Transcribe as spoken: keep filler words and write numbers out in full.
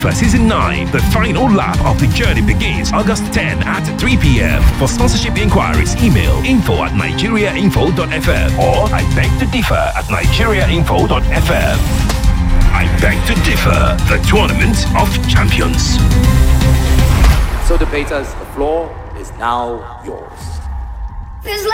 For Season nine, the final lap of the journey begins August tenth at three p.m. For sponsorship inquiries, email info at nigeriainfo dot f m or I beg to differ at nigeriainfo dot f m. I beg to differ, the Tournament of Champions. So debaters, the floor is now yours.